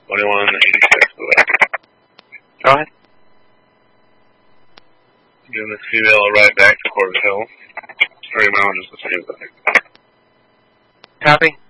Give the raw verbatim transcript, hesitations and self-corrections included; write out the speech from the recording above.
twenty-one eighty-six, go back. Go ahead. Giving this female a ride back to Corbin Hill. Prairie Mountain is the same thing. Copy.